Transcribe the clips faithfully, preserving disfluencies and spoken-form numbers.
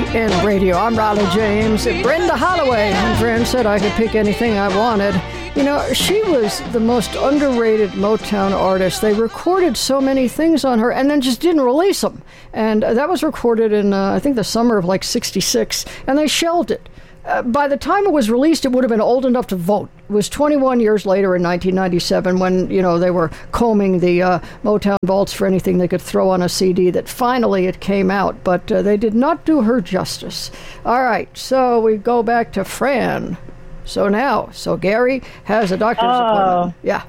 in radio. I'm Riley James. Brenda Holloway. And Fran said I could pick anything I wanted. You know, she was the most underrated Motown artist. They recorded so many things on her and then just didn't release them. And that was recorded in, uh, I think, the summer of like sixty-six, and they shelved it. Uh, by the time it was released, it would have been old enough to vote. It was twenty-one years later in nineteen ninety-seven when, you know, they were combing the uh, Motown vaults for anything they could throw on a C D that finally it came out. But uh, they did not do her justice. All right, so we go back to Fran. So now, so Gary has a doctor's oh. appointment. Yeah.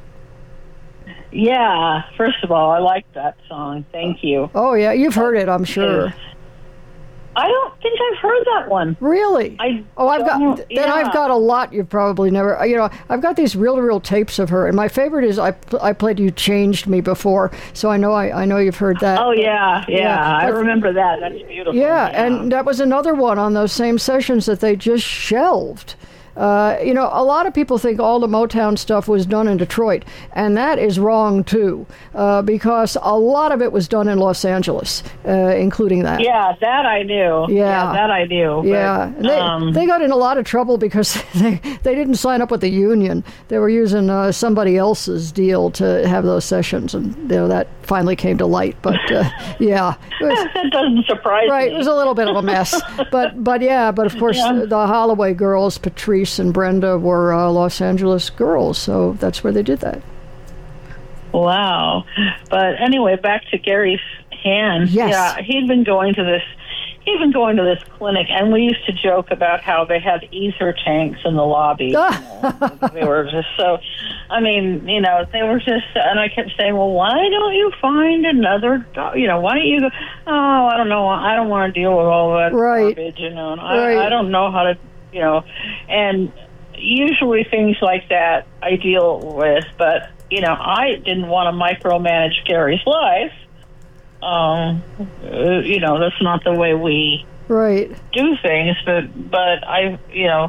Yeah. First of all, I like that song. Thank you. Oh, yeah. You've heard it, I'm sure. I don't think I've heard that one. Really? I oh, I've got. Then yeah. I've got a lot. You've probably never. You know, I've got these reel-to-reel tapes of her, and my favorite is I. I played "You Changed Me" before, so I know. I, I know you've heard that. Oh yeah, yeah. yeah. I remember that. That's beautiful. Yeah, yeah, and that was another one on those same sessions that they just shelved. Uh, you know, a lot of people think all the Motown stuff was done in Detroit, and that is wrong, too, uh, because a lot of it was done in Los Angeles, uh, including that. Yeah, that I knew. Yeah, yeah that I knew. Yeah, but, they, um, they got in a lot of trouble because they, they didn't sign up with the union. They were using uh, somebody else's deal to have those sessions, and you know that finally came to light. But, uh, yeah. It was, that doesn't surprise right, me. It was a little bit of a mess. but, but yeah, but of course, yeah. the, the Holloway girls, Patrice and Brenda, were uh, Los Angeles girls, so that's where they did that. Wow. But anyway, back to Gary's hand. Yes. Yeah, he'd been going to this he'd been going to this clinic, and we used to joke about how they had ether tanks in the lobby. You know, they were just so, I mean, you know, they were just, and I kept saying, well, why don't you find another, you know, why don't you go, oh, I don't know, I don't want to deal with all that right. garbage, you know, and I, right. I don't know how to, you know, and usually things like that I deal with, but, you know, I didn't want to micromanage Gary's life. Um, uh, you know, that's not the way we right. do things, but, but I, you know,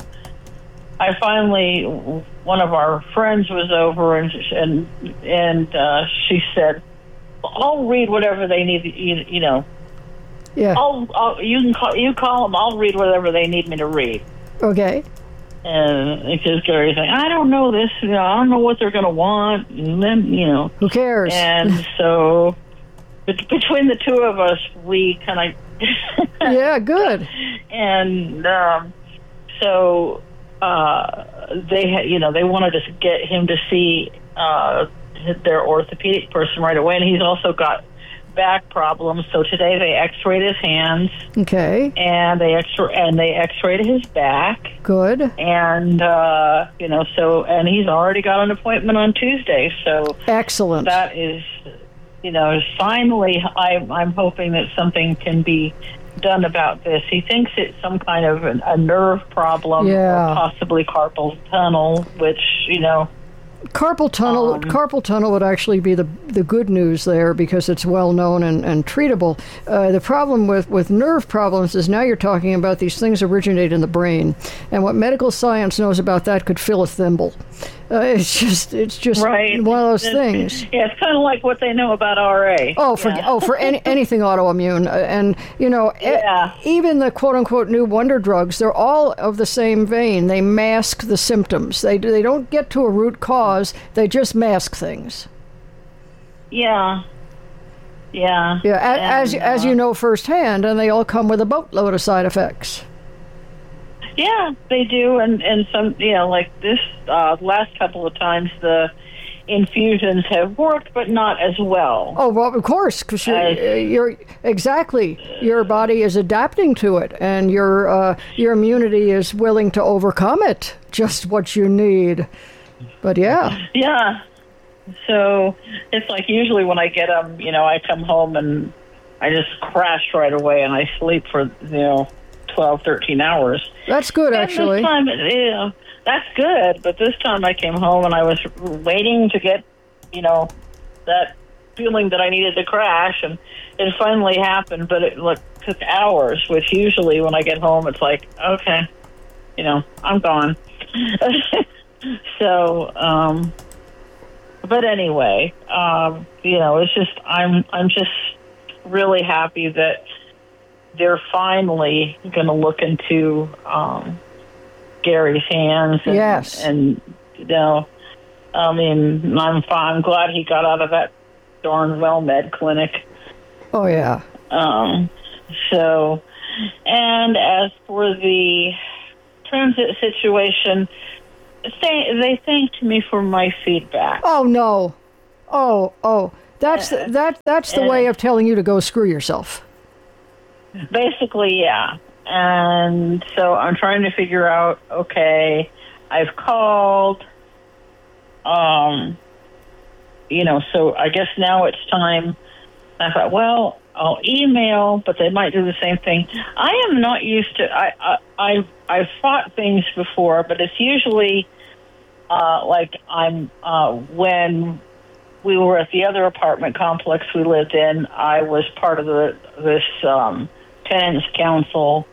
I finally, one of our friends was over and, and, and, uh, she said, I'll read whatever they need, you, you know, yeah. I'll, I'll, you can call, you call them, I'll read whatever they need me to read. Okay. And because Gary's like, I don't know this, you know, I don't know what they're going to want, and then, you know. Who cares? And so, but between the two of us, we kind of. Yeah, good. And um, so uh, they, ha- you know, they wanted to get him to see uh, their orthopedic person right away, and he's also got back problems. So today they X-rayed his hands. Okay. And they X and they X-rayed his back. Good. And uh, you know, so and he's already got an appointment on Tuesday. So excellent. That is, you know, finally, I, I'm hoping that something can be done about this. He thinks it's some kind of an, a nerve problem, yeah. or possibly carpal tunnel, which, you know. Carpal tunnel um, carpal tunnel would actually be the the good news there because it's well known and, and treatable. Uh, the problem with, with nerve problems is now you're talking about these things originate in the brain, and what medical science knows about that could fill a thimble. Uh, it's just it's just right. one of those it's, things. Yeah, it's kind of like what they know about R A. Oh, for yeah. oh for any, anything autoimmune, uh, and you know, yeah. e- even the quote unquote new wonder drugs, they're all of the same vein. They mask the symptoms. They they don't get to a root cause. They just mask things. Yeah. Yeah. Yeah, and, as uh, as you know firsthand, and they all come with a boatload of side effects. Yeah, they do, and, and some, you know, like this uh, last couple of times, the infusions have worked, but not as well. Oh, well, of course, because you're, you're exactly your body is adapting to it, and your uh, your immunity is willing to overcome it. Just what you need. But yeah, yeah. So it's like usually when I get them, you know, I come home and I just crash right away, and I sleep for, you know, twelve, thirteen hours. That's good, and actually. This time, you know, that's good, but this time I came home and I was waiting to get, you know, that feeling that I needed to crash, and it finally happened, but it look, took hours, which usually when I get home it's like, okay, you know, I'm gone. so, um, but anyway, um, you know, it's just, I'm, I'm just really happy that they're finally going to look into um, Gary's hands. And, yes. And, you know, I mean, I'm fine. I'm glad he got out of that darn WellMed clinic. Oh, yeah. Um, so, and as for the transit situation, they, they thanked me for my feedback. Oh, no. Oh, oh. That's, uh, that, that's the uh, way of telling you to go screw yourself. Basically, yeah. And so I'm trying to figure out, okay, I've called, um, you know, so I guess now it's time. I thought, well, I'll email, but they might do the same thing. I am not used to, I, I, I've, I've fought things before, but it's usually uh, like I'm, uh, when we were at the other apartment complex we lived in, I was part of the this um, tenants council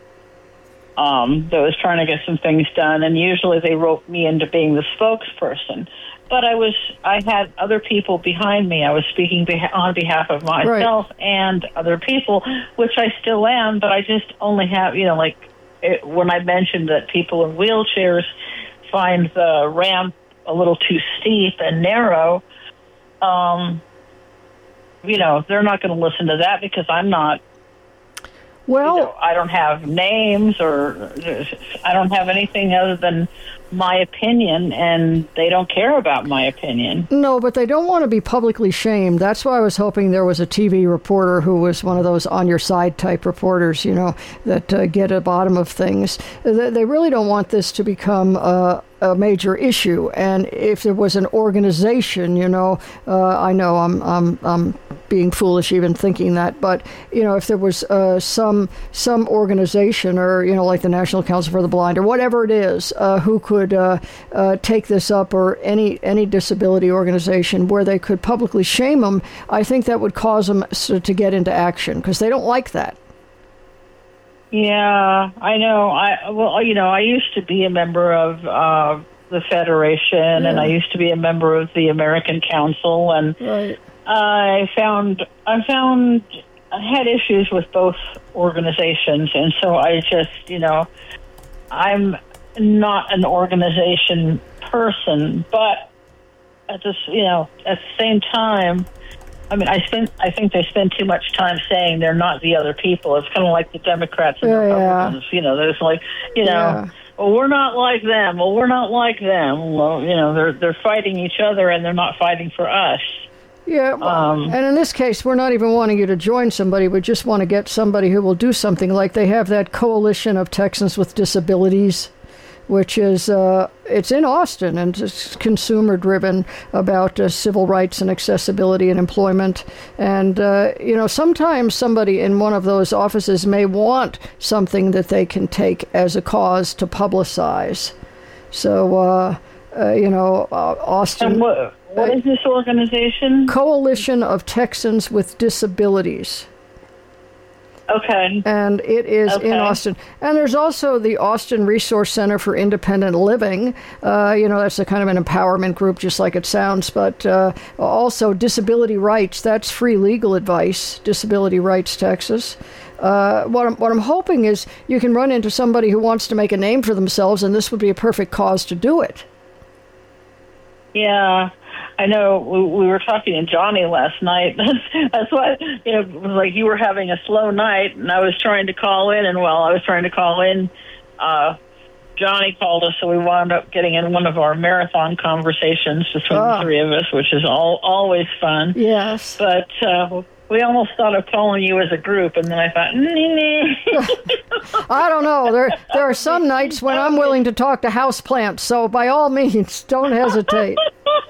um, that was trying to get some things done, and usually they roped me into being the spokesperson. But I was, I had other people behind me. I was speaking beha- on behalf of myself right. and other people, which I still am, but I just only have, you know, like it, when I mentioned that people in wheelchairs find the ramp a little too steep and narrow, um, you know, they're not going to listen to that because I'm not, well, you know, I don't have names or I don't have anything other than my opinion, and they don't care about my opinion. No, but they don't want to be publicly shamed. That's why I was hoping there was a T V reporter who was one of those on-your-side type reporters, you know, that uh, get at the bottom of things. They, they really don't want this to become uh, a major issue. And if there was an organization, you know, uh, I know I'm, I'm, I'm being foolish even thinking that, but, you know, if there was uh, some some organization or, you know, like the National Council for the Blind or whatever it is, uh, who could uh, uh, take this up, or any any disability organization where they could publicly shame them, I think that would cause them to get into action because they don't like that. Yeah, I know. I well, you know, I used to be a member of uh, the Federation, yeah. and I used to be a member of the American Council, and right. I found I found I had issues with both organizations, and so I just, you know, I'm not an organization person, but at this, you know, at the same time, I mean, I spend, I think they spend too much time saying they're not the other people. It's kind of like the Democrats and yeah, Republicans, yeah. you know, there's like, you know, yeah. well, we're not like them. Well, we're not like them. Well, you know, they're, they're fighting each other and they're not fighting for us. Yeah, well, um, and in this case, we're not even wanting you to join somebody. We just want to get somebody who will do something. Like they have that Coalition of Texans with Disabilities, which is, uh, it's in Austin, and it's consumer-driven about uh, civil rights and accessibility and employment. And, uh, you know, sometimes somebody in one of those offices may want something that they can take as a cause to publicize. So, uh, uh, you know, uh, Austin... And what, what is this organization? Coalition of Texans with Disabilities. Okay. And it is okay. in Austin. And there's also the Austin Resource Center for Independent Living. Uh, you know, that's a kind of an empowerment group, just like it sounds. But uh, also Disability Rights, that's free legal advice, Disability Rights Texas. Uh, what I'm, what I'm hoping is you can run into somebody who wants to make a name for themselves, and this would be a perfect cause to do it. Yeah. I know we, we were talking to Johnny last night. That's why, you know, it was like you were having a slow night, and I was trying to call in, and while I was trying to call in, uh, Johnny called us, so we wound up getting in one of our marathon conversations between oh. the three of us, which is all, always fun. Yes. But uh, we almost thought of calling you as a group, and then I thought, nah. I don't know. There, there are some nights when I'm willing to talk to houseplants, so by all means, don't hesitate.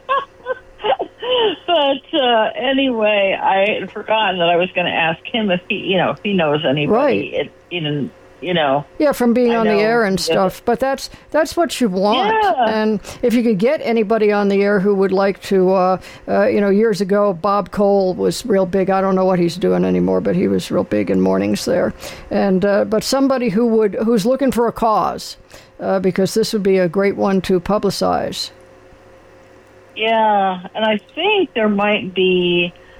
But uh, anyway, I had forgotten that I was going to ask him if he, you know, if he knows anybody. Right. It, even, you know. Yeah, from being I on know, the air and stuff. Yeah. But that's that's what you want. Yeah. And if you could get anybody on the air who would like to, uh, uh, you know, years ago, Bob Cole was real big. I don't know what he's doing anymore, but he was real big in mornings there. And uh, but somebody who would who's looking for a cause, uh, because this would be a great one to publicize. Yeah, and I think there might be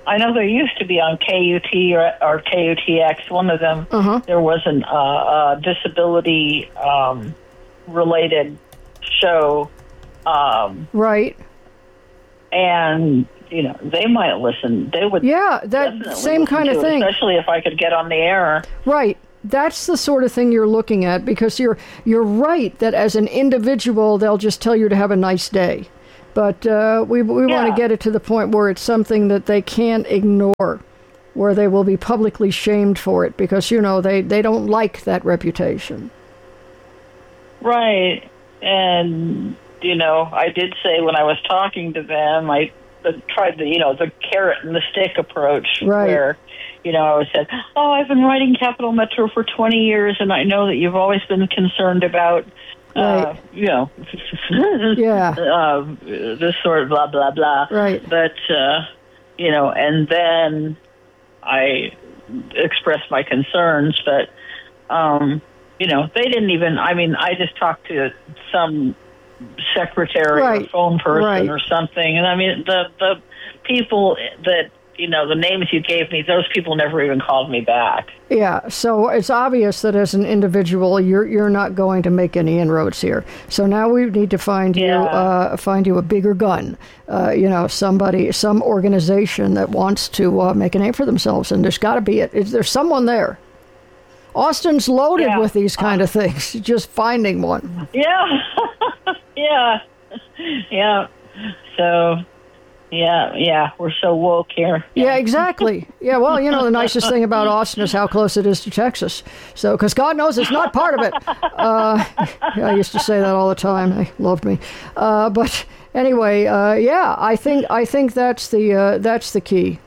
I know there used to be on K U T or, or K U T X, one of them, uh-huh. there was an uh, uh, disability um, related show. Um, right. And, you know, they might listen. They would Yeah, that same kind of thing. It, especially if I could get on the air. Right. That's the sort of thing you're looking at, because you're you're right that as an individual, they'll just tell you to have a nice day. But uh, we we yeah. want to get it to the point where it's something that they can't ignore, where they will be publicly shamed for it, because, you know, they, they don't like that reputation. Right. And, you know, I did say when I was talking to them, I tried the, you know, the carrot and the stick approach, right. where, you know, I said, oh, I've been writing Capital Metro for twenty years, and I know that you've always been concerned about, right. uh, you know, yeah. uh, this sort of blah, blah, blah. Right. But, uh, you know, and then I expressed my concerns, but, um, you know, they didn't even, I mean, I just talked to some secretary right. or phone person right. or something. And I mean, the, the people that, you know, the names you gave me, those people never even called me back. Yeah, so it's obvious that as an individual, you're you're not going to make any inroads here. So now we need to find yeah. you uh, find you a bigger gun. Uh, you know, somebody, some organization that wants to uh, make a name for themselves, and there's got to be it. There's someone there. Austin's loaded yeah. with these kind of things. Just finding one. Yeah, yeah, yeah. So. Yeah, yeah, we're so woke here. Yeah. yeah, exactly. Yeah, well, you know, the nicest thing about Austin is how close it is to Texas. So, because God knows it's not part of it. Uh, I used to say that all the time. They loved me. Uh, but anyway, uh, yeah, I think I think that's the uh, that's the key.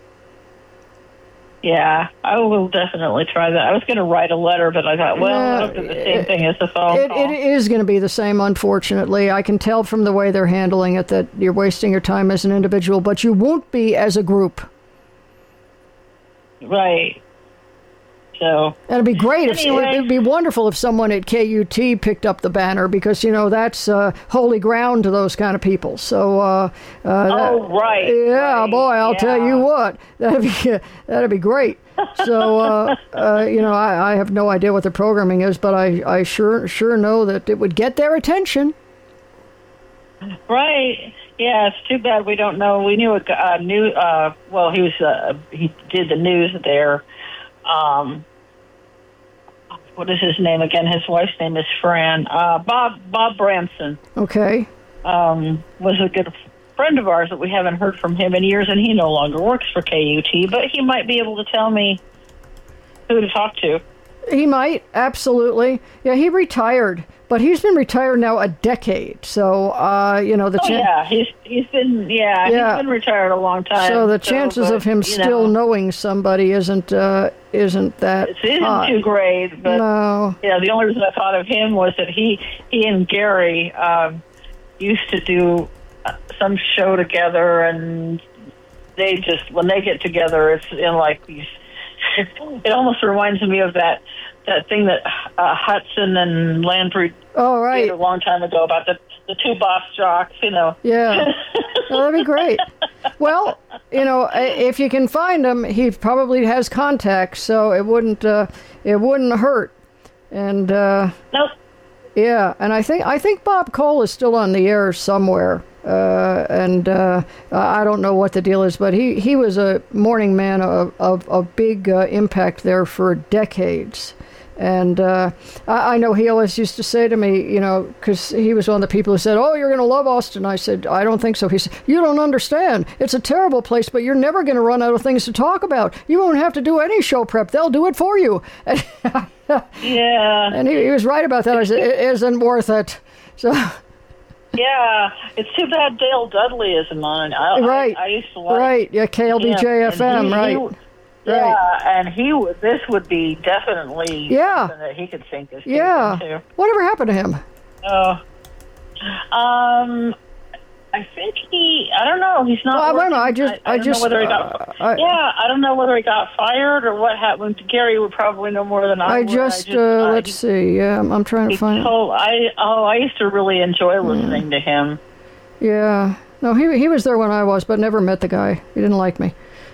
Yeah, I will definitely try that. I was going to write a letter, but I thought, well, uh, it's the same thing as the phone it, call. It is going to be the same, unfortunately. I can tell from the way they're handling it that you're wasting your time as an individual, but you won't be as a group. Right. So it'd be great. Anyway. If, it'd be wonderful if someone at K U T picked up the banner, because, you know, that's uh, holy ground to those kind of people. So, uh, uh, oh, that, right. Yeah, right, boy, I'll yeah. tell you what, that'd be, that'd be great. So, uh, uh, you know, I, I have no idea what the programming is, but I, I sure, sure know that it would get their attention. Right. Yeah, it's too bad we don't know. We knew a uh, new, uh, well, he was, uh, he did the news there. Um, what is his name again? His wife's name is Fran. Uh, Bob Bob Branson. Okay. Um, was a good friend of ours that we haven't heard from him in years, and he no longer works for K U T, but he might be able to tell me who to talk to. He might, absolutely. Yeah, he retired, but he's been retired now a decade. So, uh, you know, the oh, chan- yeah, he's he's been yeah, yeah he's been retired a long time. So the so, chances but, of him still know, knowing somebody isn't uh, isn't that it isn't high. too great. But no. yeah, the only reason I thought of him was that he he and Gary um, used to do some show together, and they just when they get together, it's in like these. It almost reminds me of that that thing that uh, Hudson and Landry oh, right. did a long time ago about the the two boss jocks, you know. Yeah, well, that'd be great. Well, you know, if you can find him, he probably has contacts, so it wouldn't uh, it wouldn't hurt. And uh, nope. Yeah, and I think I think Bob Cole is still on the air somewhere. Uh, and uh, I don't know what the deal is, but he, he was a morning man of, of, of big uh, impact there for decades. And uh, I, I know he always used to say to me, you know, because he was one of the people who said, oh, you're going to love Austin. I said, I don't think so. He said, you don't understand. It's a terrible place, but you're never going to run out of things to talk about. You won't have to do any show prep. They'll do it for you. Yeah. And he, he was right about that. I said, it isn't worth it. So... Yeah, it's too bad Dale Dudley isn't on. I, right, I, I used to like right. Yeah, K L D J F M, he, right. He, yeah, right. And he would. This would be definitely yeah. something that he could sink his teeth yeah. into. Whatever happened to him? Oh, um, I think he. I don't know. He's not. Well, working. I don't know. I just. I, I, I don't just. know whether he got. Uh, I, yeah, I don't know whether he got fired or what happened. Gary would probably know more than I. I would. just. I just Uh, uh, let's he, see. Yeah, I'm, I'm trying to find. Told, I oh, I used to really enjoy listening yeah. to him. Yeah. No, he he was there when I was, but never met the guy. He didn't like me.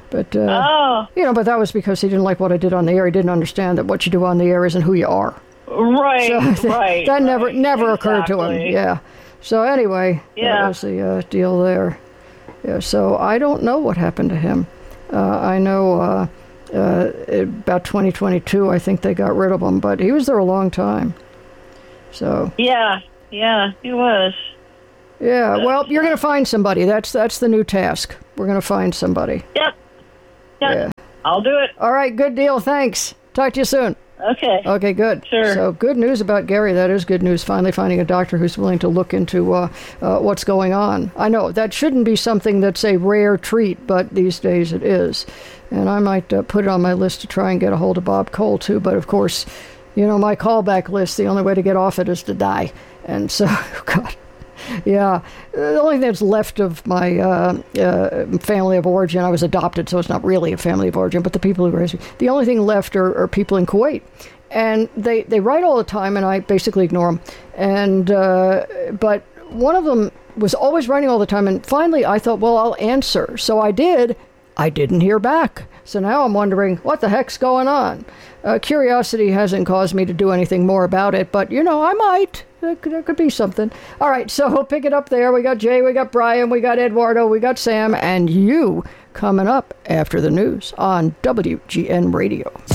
But, uh, oh. you know, but that was because he didn't like what I did on the air. He didn't understand that what you do on the air isn't who you are. Right, so right. That right. never never exactly. occurred to him. Yeah. So anyway, yeah. that was the uh, deal there. Yeah. So I don't know what happened to him. Uh, I know uh, uh, about twenty twenty-two, I think they got rid of him, but he was there a long time. So. Yeah, yeah, he was. Yeah. Well, you're going to find somebody. That's that's the new task. We're going to find somebody. Yep. Yep. Yeah. I'll do it. All right. Good deal. Thanks. Talk to you soon. Okay. Okay, good. Sure. So good news about Gary. That is good news. Finally finding a doctor who's willing to look into uh, uh, what's going on. I know that shouldn't be something that's a rare treat, but these days it is. And I might uh, put it on my list to try and get a hold of Bob Cole, too. But, of course, you know, my callback list, the only way to get off it is to die. And so, God. Yeah, the only thing that's left of my uh, uh, family of origin, I was adopted, so it's not really a family of origin, but the people who raised me, the only thing left are, are people in Kuwait. And they, they write all the time, and I basically ignore them. And, uh, but one of them was always writing all the time, and finally I thought, well, I'll answer. So I did. I didn't hear back. So now I'm wondering, what the heck's going on? Uh, curiosity hasn't caused me to do anything more about it, but, you know, I might. There could, there could be something. All right, so we'll pick it up there. We got Jay, we got Brian, we got Eduardo, we got Sam, and you coming up after the news on W G N Radio.